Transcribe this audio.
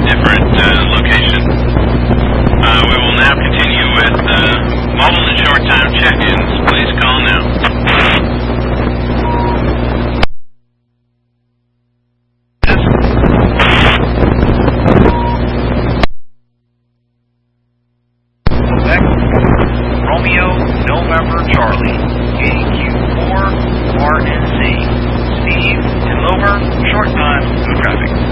different location. We will now continue with mobile and short time check-ins. Please call now. Quebec, Romeo, November, Charlie, AQ4, RNC. Steve, in Lover, short time, no traffic.